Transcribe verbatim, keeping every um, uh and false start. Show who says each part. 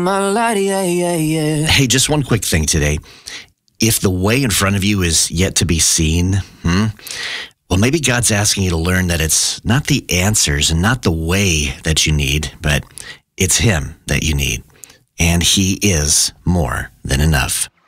Speaker 1: my light, yeah, yeah, yeah.
Speaker 2: Hey, just one quick thing today. If the way in front of you is yet to be seen, hmm, well, maybe God's asking you to learn that it's not the answers and not the way that you need, but it's Him that you need. And He is more than enough.